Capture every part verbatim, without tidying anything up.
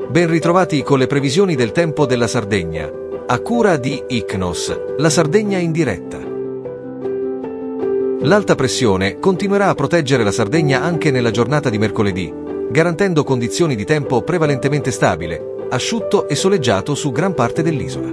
Ben ritrovati con le previsioni del tempo della Sardegna, a cura di Icnos, la Sardegna in diretta. L'alta pressione continuerà a proteggere la Sardegna anche nella giornata di mercoledì, garantendo condizioni di tempo prevalentemente stabile, asciutto e soleggiato su gran parte dell'isola.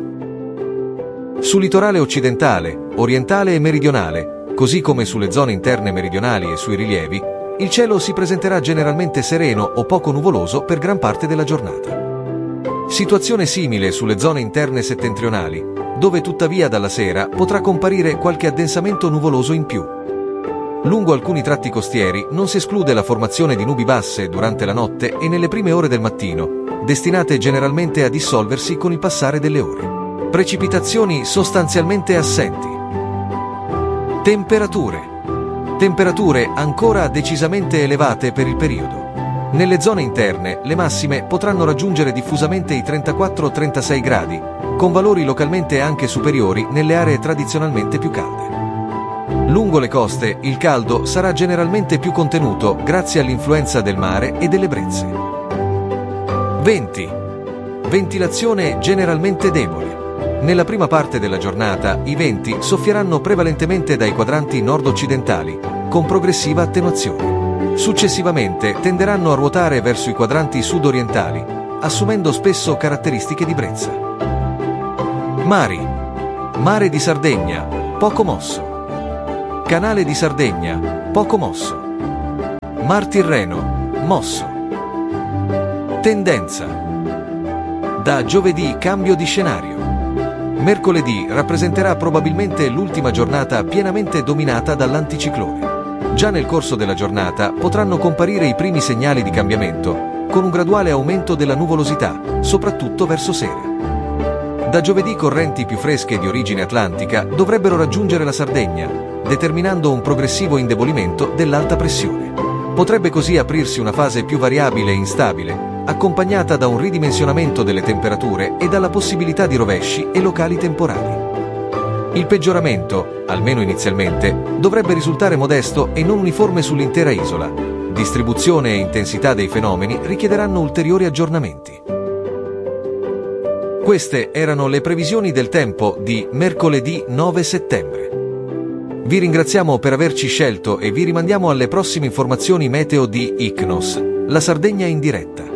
Sul litorale occidentale, orientale e meridionale, così come sulle zone interne meridionali e sui rilievi, il cielo si presenterà generalmente sereno o poco nuvoloso per gran parte della giornata. Situazione simile sulle zone interne settentrionali, dove tuttavia dalla sera potrà comparire qualche addensamento nuvoloso in più. Lungo alcuni tratti costieri non si esclude la formazione di nubi basse durante la notte e nelle prime ore del mattino, destinate generalmente a dissolversi con il passare delle ore. Precipitazioni sostanzialmente assenti. Temperature. Temperature ancora decisamente elevate per il periodo. Nelle zone interne le massime potranno raggiungere diffusamente i trentaquattro trentasei gradi, con valori localmente anche superiori nelle aree tradizionalmente più calde. Lungo le coste il caldo sarà generalmente più contenuto grazie all'influenza del mare e delle brezze. Venti. Ventilazione generalmente debole. Nella prima parte della giornata i venti soffieranno prevalentemente dai quadranti nord-occidentali, con progressiva attenuazione. Successivamente tenderanno a ruotare verso i quadranti sud-orientali, assumendo spesso caratteristiche di brezza. Mari. Mare di Sardegna, poco mosso. Canale di Sardegna, poco mosso. Mar Tirreno, mosso. Tendenza. Da giovedì cambio di scenario. Mercoledì rappresenterà probabilmente l'ultima giornata pienamente dominata dall'anticiclone. Già nel corso della giornata potranno comparire i primi segnali di cambiamento, con un graduale aumento della nuvolosità, soprattutto verso sera. Da giovedì correnti più fresche di origine atlantica dovrebbero raggiungere la Sardegna, determinando un progressivo indebolimento dell'alta pressione. Potrebbe così aprirsi una fase più variabile e instabile, accompagnata da un ridimensionamento delle temperature e dalla possibilità di rovesci e locali temporali. Il peggioramento, almeno inizialmente, dovrebbe risultare modesto e non uniforme sull'intera isola. Distribuzione e intensità dei fenomeni richiederanno ulteriori aggiornamenti. Queste erano le previsioni del tempo di mercoledì nove settembre. Vi ringraziamo per averci scelto e vi rimandiamo alle prossime informazioni meteo di Icnos, la Sardegna in diretta.